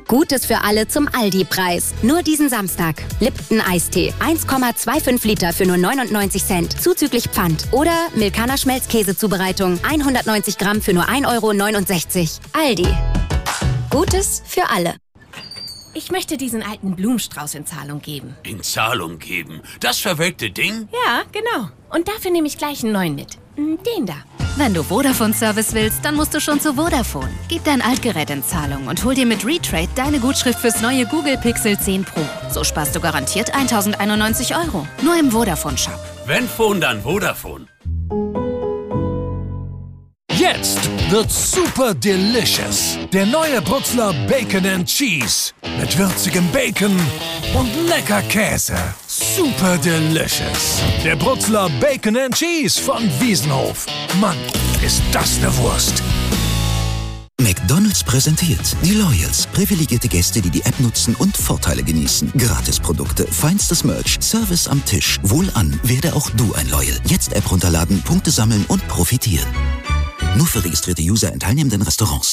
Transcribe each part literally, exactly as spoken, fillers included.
Gutes für alle zum Aldi-Preis. Nur diesen Samstag. Lipton Eistee. eins Komma fünfundzwanzig Liter für nur neunundneunzig Cent. Zuzüglich Pfand. Oder Milkaner Schmelzkäsezubereitung. hundertneunzig Gramm für nur ein Euro neunundsechzig. Aldi. Gutes für alle. Ich möchte diesen alten Blumenstrauß in Zahlung geben. In Zahlung geben? Das verwelkte Ding? Ja, genau. Und dafür nehme ich gleich einen neuen mit. Den da. Wenn du Vodafone-Service willst, dann musst du schon zu Vodafone. Gib dein Altgerät in Zahlung und hol dir mit Retrade deine Gutschrift fürs neue Google Pixel zehn Pro. So sparst du garantiert tausendeinundneunzig Euro. Nur im Vodafone-Shop. Wenn Phone, dann Vodafone. Jetzt wird's super delicious. Der neue Brutzler Bacon and Cheese. Mit würzigem Bacon und lecker Käse. Super delicious. Der Brutzler Bacon and Cheese von Wiesenhof. Mann, ist das eine Wurst. McDonald's präsentiert die Loyals. Privilegierte Gäste, die die App nutzen und Vorteile genießen. Gratisprodukte, feinstes Merch, Service am Tisch. Wohlan, werde auch du ein Loyal. Jetzt App runterladen, Punkte sammeln und profitieren. Nur für registrierte User in teilnehmenden Restaurants.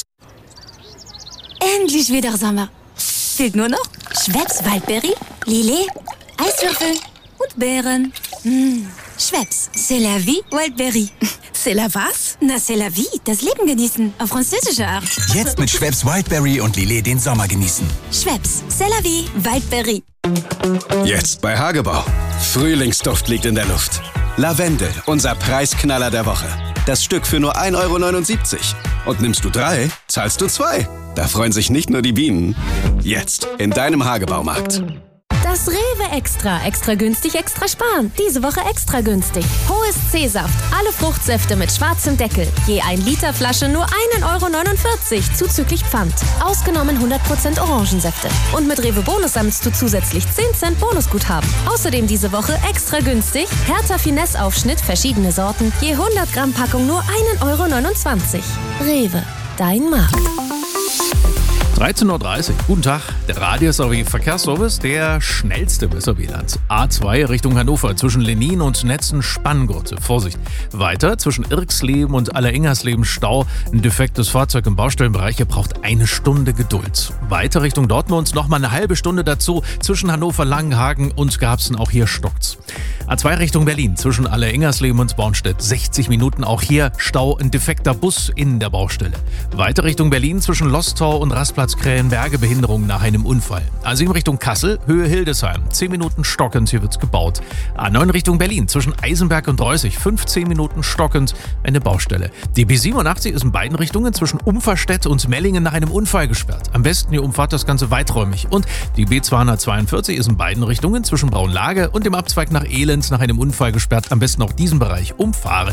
Endlich wieder Sommer. Fehlt nur noch Schweppes Waldberry, Lillet, Eiswürfel und Beeren. Mmh. Schweppes, c'est la vie, Waldberry. C'est la was? Na, c'est la vie, das Leben genießen, auf französische Art. Jetzt mit Schweppes Wildberry und Lillet den Sommer genießen. Schweppes, c'est la vie, Waldberry. Jetzt bei Hagebau. Frühlingsduft liegt in der Luft. Lavendel, unser Preisknaller der Woche. Das Stück für nur ein Euro neunundsiebzig. Und nimmst du drei, zahlst du zwei. Da freuen sich nicht nur die Bienen. Jetzt in deinem Hagebaumarkt. Das Rewe Extra. Extra günstig, extra sparen. Diese Woche extra günstig. Hohes C-Saft. Alle Fruchtsäfte mit schwarzem Deckel. Je ein Liter Flasche nur ein Euro neunundvierzig. Zuzüglich Pfand. Ausgenommen hundert Prozent Orangensäfte. Und mit Rewe Bonus sammelst du zusätzlich zehn Cent Bonusguthaben. Außerdem diese Woche extra günstig. Hertha Finesse Aufschnitt, verschiedene Sorten. Je hundert Gramm Packung nur ein Euro neunundzwanzig. Rewe. Dein Markt. dreizehn Uhr dreißig. Guten Tag. Der Radius sowie Verkehrsservice, der schnellste bis Wieland. A zwei Richtung Hannover zwischen Lenin und Netzen-Spanngurte. Vorsicht. Weiter zwischen Irxleben und Allerengersleben Stau. Ein defektes Fahrzeug im Baustellenbereich. Ihr braucht eine Stunde Geduld. Weiter Richtung Dortmund nochmal eine halbe Stunde dazu. Zwischen Hannover-Langenhagen und Garbsen. Auch hier stockt's. A zwei Richtung Berlin zwischen Allerengersleben und Bornstedt. sechzig Minuten. Auch hier Stau. Ein defekter Bus in der Baustelle. Weiter Richtung Berlin zwischen Lostorf und Rastplatz Krähenberge, Behinderung nach einem Unfall. A sieben Richtung Kassel, Höhe Hildesheim. zehn Minuten stockend, hier wird's gebaut. A neun Richtung Berlin, zwischen Eisenberg und Reußig. fünfzehn Minuten stockend, eine Baustelle. Die B siebenundachtzig ist in beiden Richtungen zwischen Umferstedt und Mellingen nach einem Unfall gesperrt. Am besten ihr umfahrt das Ganze weiträumig. Und die B zweihundertzweiundvierzig ist in beiden Richtungen zwischen Braunlage und dem Abzweig nach Elend nach einem Unfall gesperrt. Am besten auch diesen Bereich umfahren.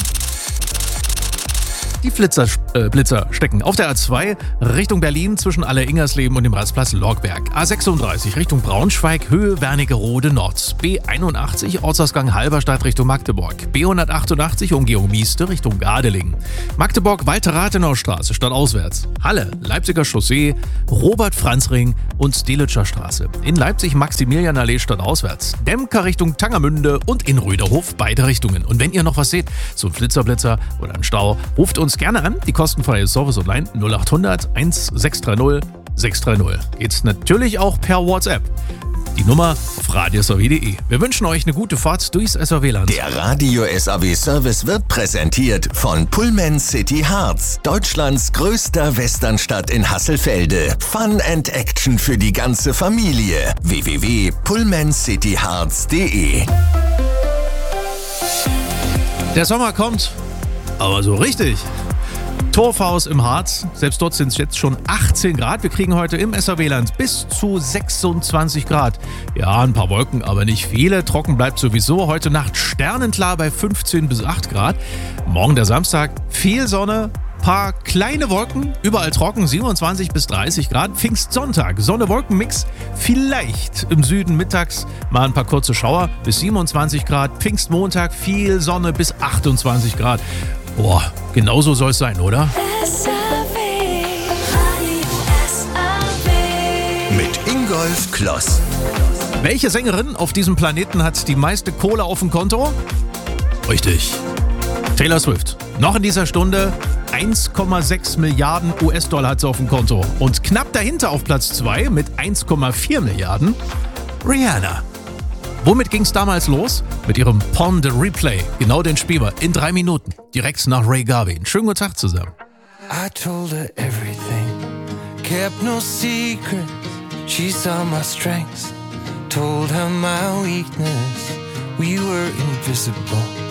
Die Flitzer, äh, Blitzer stecken auf der A zwei Richtung Berlin zwischen Alleringersleben und dem Rastplatz Lorgberg. A sechsunddreißig Richtung Braunschweig, Höhe Wernigerode Nord. B einundachtzig Ortsausgang Halberstadt Richtung Magdeburg. B hundertachtundachtzig Umgehung Mieste Richtung Gardelingen. Magdeburg Walter-Rathenau-Straße stadtauswärts. Halle Leipziger Chaussee, Robert-Franz-Ring und Delitscher Straße. In Leipzig Maximilianallee stadtauswärts. Demker Richtung Tangermünde und in Röderhof beide Richtungen. Und wenn ihr noch was seht, so ein Flitzerblitzer oder ein Stau, ruft uns gerne an, die kostenfreie Service Online null achthundert eintausendsechshundertdreißig sechshundertdreißig. Geht's natürlich auch per WhatsApp. Die Nummer auf radios punkt de. Wir wünschen euch eine gute Fahrt durchs S A W-Land. Der Radio S A W-Service wird präsentiert von Pullman City Harz, Deutschlands größter Westernstadt in Hasselfelde. Fun and Action für die ganze Familie. w w w punkt pullman city harz punkt de. Der Sommer kommt, aber so richtig. Torfhaus im Harz, selbst dort sind es jetzt schon achtzehn Grad. Wir kriegen heute im S A W-Land bis zu sechsundzwanzig Grad. Ja, ein paar Wolken, aber nicht viele. Trocken bleibt sowieso. Heute Nacht sternenklar bei fünfzehn bis acht Grad. Morgen der Samstag, viel Sonne, paar kleine Wolken, überall trocken, siebenundzwanzig bis dreißig Grad. Pfingstsonntag, Sonne-Wolken-Mix, vielleicht im Süden mittags mal ein paar kurze Schauer bis siebenundzwanzig Grad. Pfingstmontag, viel Sonne bis achtundzwanzig Grad. Boah, genauso soll es sein, oder? S A W, S A W. Mit Ingolf Kloss. Welche Sängerin auf diesem Planeten hat die meiste Kohle auf dem Konto? Richtig. Taylor Swift. Noch in dieser Stunde eins Komma sechs Milliarden U S-Dollar hat sie auf dem Konto. Und knapp dahinter auf Platz zwei mit eins Komma vier Milliarden Rihanna. Womit ging es damals los? Mit ihrem Pon de Replay. Genau den spielen wir in drei Minuten. Direkt nach Ray Garvey. Einen schönen guten Tag zusammen. I told her everything, kept no secrets. She saw my strengths, told her my weakness. We were invisible.